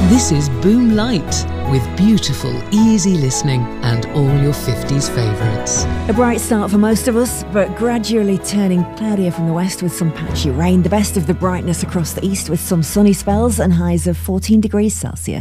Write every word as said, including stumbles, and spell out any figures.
This is Boom Light, with beautiful, easy listening and all your fifties favourites. A bright start for most of us, but gradually turning cloudier from the west with some patchy rain. The best of the brightness across the east with some sunny spells and highs of fourteen degrees Celsius.